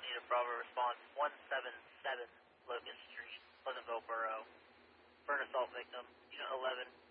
need a Bravo response 177 Locust Street, Pleasantville Borough. Burn assault victim, Unit 11.